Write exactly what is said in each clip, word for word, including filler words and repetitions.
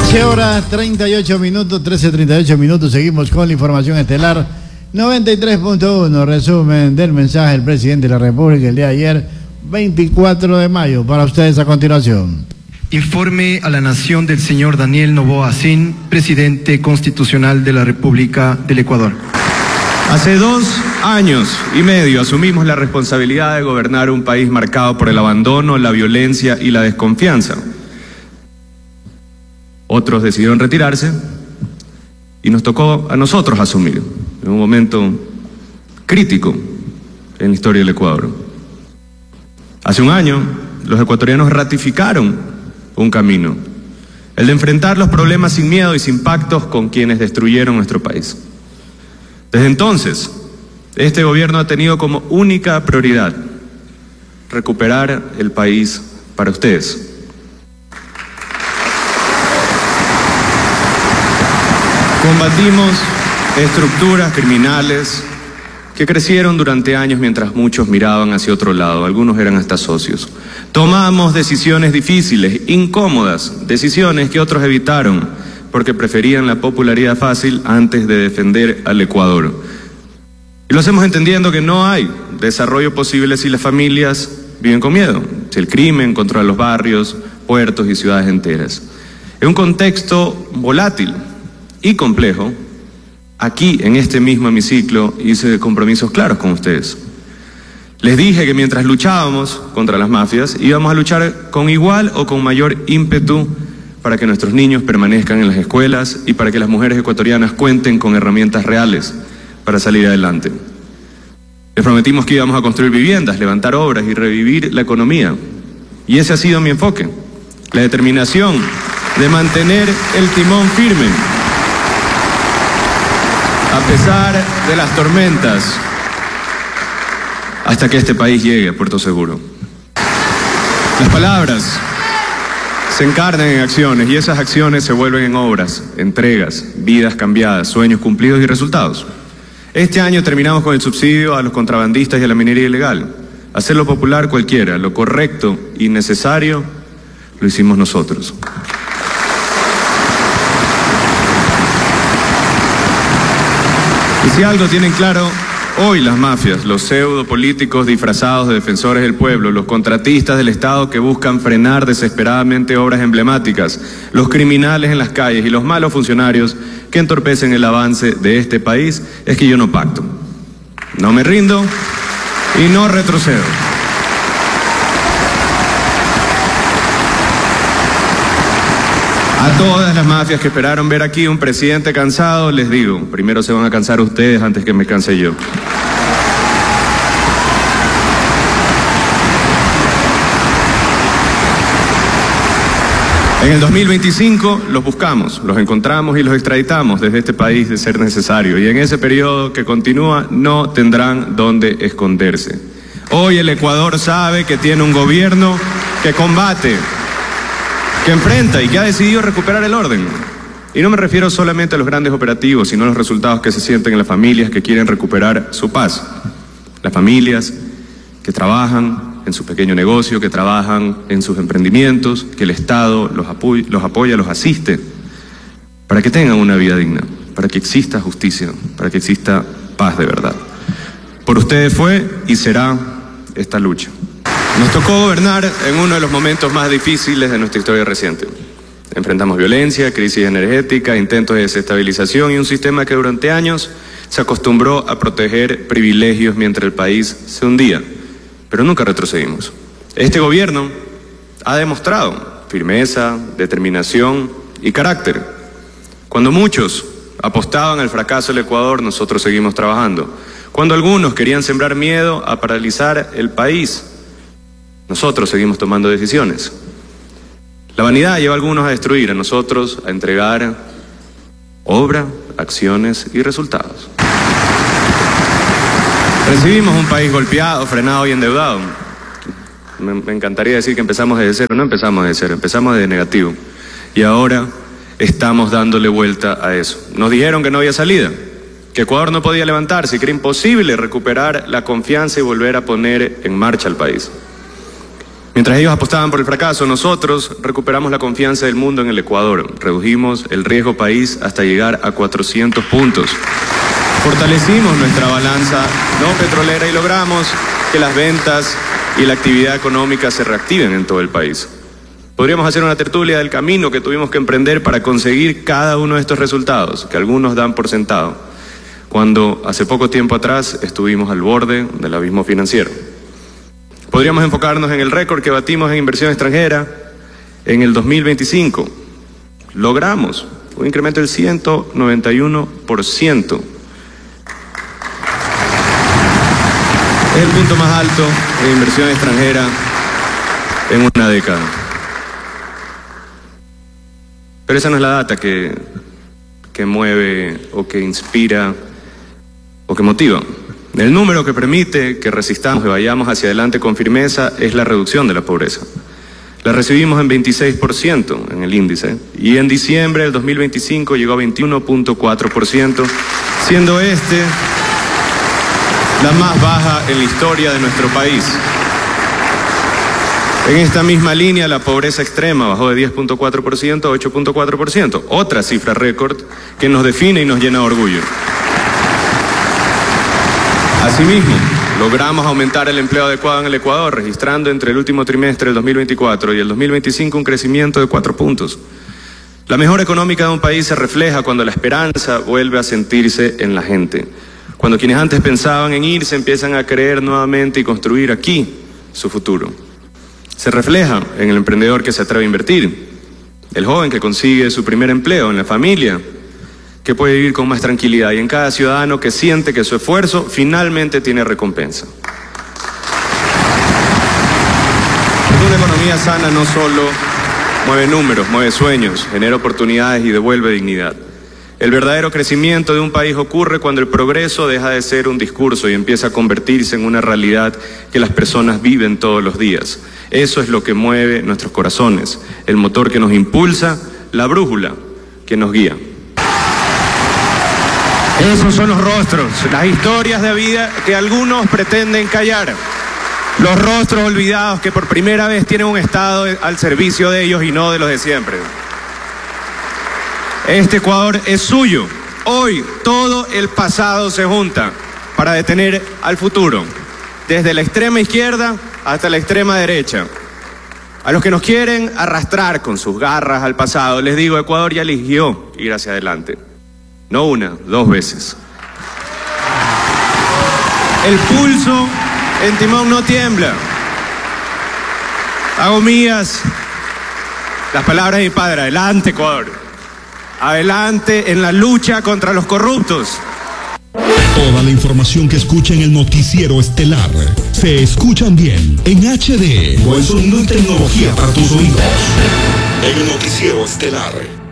trece horas treinta y ocho minutos, trece treinta y ocho minutos, seguimos con la información estelar. Noventa y tres punto uno, resumen del mensaje del presidente de la República el día de ayer, veinticuatro de mayo, para ustedes a continuación. Informe a la Nación del señor Daniel Noboa Sin, presidente constitucional de la República del Ecuador. Hace dos años y medio asumimos la responsabilidad de gobernar un país marcado por el abandono, la violencia y la desconfianza. Otros decidieron retirarse y nos tocó a nosotros asumir en un momento crítico en la historia del Ecuador. Hace un año los ecuatorianos ratificaron un camino, el de enfrentar los problemas sin miedo y sin pactos con quienes destruyeron nuestro país. Desde entonces, este gobierno ha tenido como única prioridad recuperar el país para ustedes. Combatimos estructuras criminales que crecieron durante años mientras muchos miraban hacia otro lado, algunos eran hasta socios. Tomamos decisiones difíciles, incómodas, decisiones que otros evitaron porque preferían la popularidad fácil antes de defender al Ecuador. Y lo hacemos entendiendo que no hay desarrollo posible si las familias viven con miedo, si el crimen controla los barrios, puertos y ciudades enteras. En un contexto volátil y complejo, aquí en este mismo hemiciclo hice compromisos claros con ustedes. Les dije que mientras luchábamos contra las mafias, íbamos a luchar con igual o con mayor ímpetu para que nuestros niños permanezcan en las escuelas y para que las mujeres ecuatorianas cuenten con herramientas reales para salir adelante. Les prometimos que íbamos a construir viviendas, levantar obras y revivir la economía. Y ese ha sido mi enfoque, la determinación de mantener el timón firme a pesar de las tormentas, hasta que este país llegue a Puerto Seguro. Las palabras se encarnan en acciones y esas acciones se vuelven en obras, entregas, vidas cambiadas, sueños cumplidos y resultados. Este año terminamos con el subsidio a los contrabandistas y a la minería ilegal. Hacerlo popular cualquiera, lo correcto y necesario, lo hicimos nosotros. Y si algo tienen claro hoy las mafias, los pseudopolíticos disfrazados de defensores del pueblo, los contratistas del Estado que buscan frenar desesperadamente obras emblemáticas, los criminales en las calles y los malos funcionarios que entorpecen el avance de este país, es que yo no pacto, no me rindo y no retrocedo. A todas las mafias que esperaron ver aquí un presidente cansado, les digo, primero se van a cansar ustedes antes que me canse yo. En el dos mil veinticinco los buscamos, los encontramos y los extraditamos desde este país de ser necesario. Y en ese periodo que continúa no tendrán dónde esconderse. Hoy el Ecuador sabe que tiene un gobierno que combate, que enfrenta y que ha decidido recuperar el orden. Y no me refiero solamente a los grandes operativos, sino a los resultados que se sienten en las familias que quieren recuperar su paz. Las familias que trabajan en su pequeño negocio, que trabajan en sus emprendimientos, que el Estado los apoya, los apoya, los asiste, para que tengan una vida digna, para que exista justicia, para que exista paz de verdad. Por ustedes fue y será esta lucha. Nos tocó gobernar en uno de los momentos más difíciles de nuestra historia reciente. Enfrentamos violencia, crisis energética, intentos de desestabilización y un sistema que durante años se acostumbró a proteger privilegios mientras el país se hundía. Pero nunca retrocedimos. Este gobierno ha demostrado firmeza, determinación y carácter. Cuando muchos apostaban al fracaso del Ecuador, nosotros seguimos trabajando. Cuando algunos querían sembrar miedo a paralizar el país, nosotros seguimos tomando decisiones. La vanidad lleva a algunos a destruir, a nosotros a entregar obra, acciones y resultados. Recibimos un país golpeado, frenado y endeudado. Me, me encantaría decir que empezamos desde cero, no empezamos desde cero, empezamos desde negativo. Y ahora estamos dándole vuelta a eso. Nos dijeron que no había salida, que Ecuador no podía levantarse, que era imposible recuperar la confianza y volver a poner en marcha al país. Mientras ellos apostaban por el fracaso, nosotros recuperamos la confianza del mundo en el Ecuador. Redujimos el riesgo país hasta llegar a cuatrocientos puntos. Fortalecimos nuestra balanza no petrolera y logramos que las ventas y la actividad económica se reactiven en todo el país. Podríamos hacer una tertulia del camino que tuvimos que emprender para conseguir cada uno de estos resultados, que algunos dan por sentado, cuando hace poco tiempo atrás estuvimos al borde del abismo financiero. Podríamos enfocarnos en el récord que batimos en inversión extranjera en el dos mil veinticinco. Logramos un incremento del ciento noventa y uno por ciento. Es el punto más alto de inversión extranjera en una década. Pero esa no es la data que, que mueve o que inspira o que motiva. El número que permite que resistamos y vayamos hacia adelante con firmeza es la reducción de la pobreza. La recibimos en veintiséis por ciento en el índice y en diciembre del dos mil veinticinco llegó a veintiuno punto cuatro por ciento, siendo este la más baja en la historia de nuestro país. En esta misma línea, la pobreza extrema bajó de diez punto cuatro por ciento a ocho punto cuatro por ciento, otra cifra récord que nos define y nos llena de orgullo. Asimismo, logramos aumentar el empleo adecuado en el Ecuador, registrando entre el último trimestre del dos mil veinticuatro y el dos mil veinticinco un crecimiento de cuatro puntos. La mejora económica de un país se refleja cuando la esperanza vuelve a sentirse en la gente. Cuando quienes antes pensaban en irse empiezan a creer nuevamente y construir aquí su futuro. Se refleja en el emprendedor que se atreve a invertir, el joven que consigue su primer empleo, en la familia que puede vivir con más tranquilidad y en cada ciudadano que siente que su esfuerzo finalmente tiene recompensa. Una economía sana no solo mueve números, mueve sueños, genera oportunidades y devuelve dignidad. El verdadero crecimiento de un país ocurre cuando el progreso deja de ser un discurso y empieza a convertirse en una realidad que las personas viven todos los días. Eso es lo que mueve nuestros corazones, el motor que nos impulsa, la brújula que nos guía. Esos son los rostros, las historias de vida que algunos pretenden callar. Los rostros olvidados que por primera vez tienen un Estado al servicio de ellos y no de los de siempre. Este Ecuador es suyo. Hoy todo el pasado se junta para detener al futuro, desde la extrema izquierda hasta la extrema derecha. A los que nos quieren arrastrar con sus garras al pasado, les digo, Ecuador ya eligió ir hacia adelante. No una, dos veces. El pulso en timón no tiembla. Hago mías las palabras de mi padre. Adelante, Ecuador. Adelante en la lucha contra los corruptos. Toda la información que escucha en el noticiero estelar se escuchan bien en H D. Buen sonido y tecnología para tus oídos. En el noticiero estelar.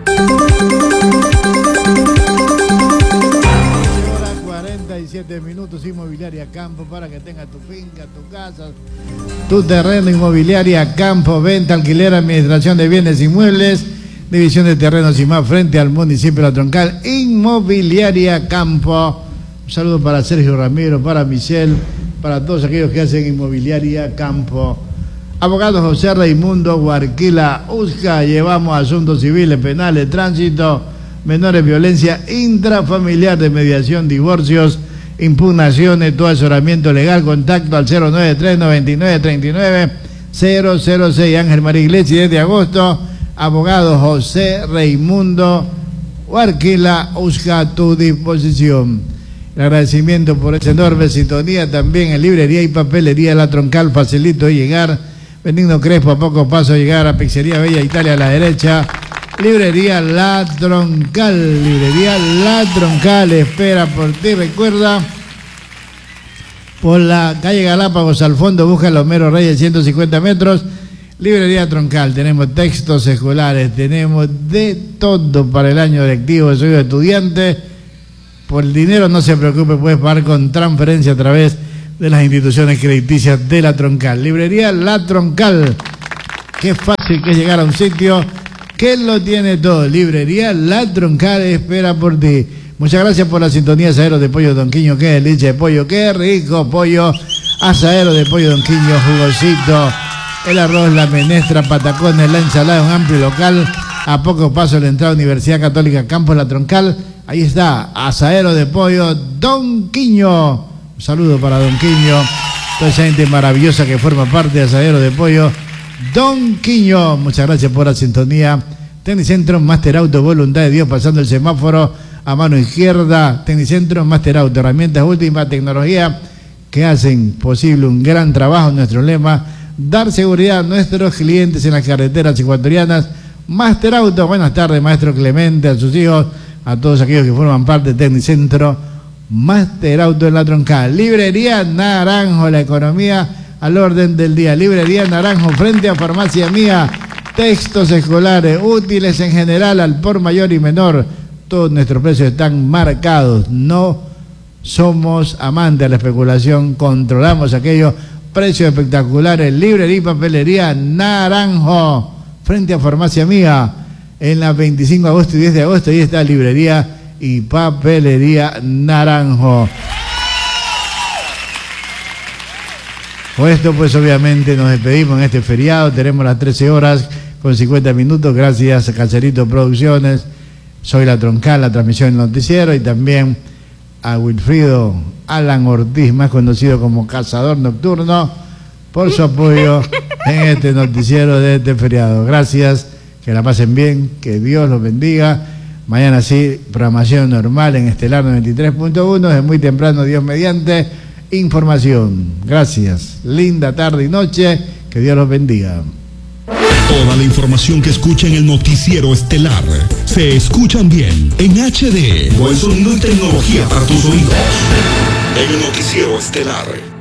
cuarenta y siete minutos. Inmobiliaria Campo, para que tengas tu finca, tu casa, tu terreno. Inmobiliaria Campo, venta, alquiler, administración de bienes inmuebles, división de terrenos y más, frente al municipio de La Troncal. Inmobiliaria Campo. Un saludo para Sergio Ramiro, para Michelle, para todos aquellos que hacen Inmobiliaria Campo. Abogado José Raimundo Huarquila Usca. Llevamos asuntos civiles, penales, tránsito, menores, violencia intrafamiliar, de mediación, divorcios, impugnaciones, todo asesoramiento legal. Contacto al cero nueve tres, noventa y nueve, treinta y nueve, cero cero seis. Ángel María Iglesias, diez de agosto. Abogado José Raimundo Huarquila Usca, a tu disposición. El agradecimiento por esa enorme sintonía también en Librería y Papelería La Troncal, facilito de llegar. Benigno Crespo, a poco paso a llegar a Pizzería Bella Italia a la derecha. Librería La Troncal, Librería La Troncal, espera por ti. Recuerda, por la calle Galápagos al fondo, busca los Homero Reyes, ciento cincuenta metros. Librería Troncal, tenemos textos escolares, tenemos de todo para el año lectivo. Soy estudiante. Por el dinero no se preocupe, puedes pagar con transferencia a través de las instituciones crediticias de La Troncal. Librería La Troncal. Qué fácil que es llegar a un sitio que lo tiene todo. Librería La Troncal espera por ti. Muchas gracias por la sintonía. Asadero de pollo Don Quiño, qué delicia de pollo, qué rico pollo. Asadero de pollo Don Quiño, jugosito, el arroz, la menestra, patacones, la ensalada, un amplio local a pocos pasos de la entrada Universidad Católica Campos La Troncal. Ahí está, asadero de pollo Don Quiño. Un saludo para Don Quiño, toda esa gente maravillosa que forma parte de asadero de pollo Don Quiño. Muchas gracias por la sintonía. Tecnicentro Master Auto, voluntad de Dios, pasando el semáforo a mano izquierda. Tecnicentro Master Auto, herramientas última tecnología que hacen posible un gran trabajo. Nuestro lema, dar seguridad a nuestros clientes en las carreteras ecuatorianas. Master Auto, buenas tardes, maestro Clemente, a sus hijos, a todos aquellos que forman parte de Tecnicentro Master Auto en La Troncal. Librería Naranjo, la economía al orden del día. Librería Naranjo, frente a Farmacia Mía. Textos escolares, útiles en general, al por mayor y menor. Todos nuestros precios están marcados. No somos amantes de la especulación, controlamos aquellos precios espectaculares. Librería y papelería Naranjo, frente a Farmacia Mía, en la veinticinco de agosto y diez de agosto. Ahí está librería y papelería Naranjo. Con esto pues obviamente nos despedimos en este feriado. Tenemos las trece horas con cincuenta minutos. Gracias a Calcerito Producciones, Soy La Troncal, la transmisión del noticiero, y también a Wilfrido Alan Ortiz, más conocido como Cazador Nocturno, por su apoyo en este noticiero de este feriado. Gracias, que la pasen bien, que Dios los bendiga. Mañana sí, programación normal en Estelar noventa y tres punto uno, desde muy temprano, Dios mediante, información. Gracias, linda tarde y noche, que Dios los bendiga. Toda la información que escucha en el noticiero estelar se escuchan bien en H D. Buen sonido y tecnología para tus oídos. En el noticiero estelar.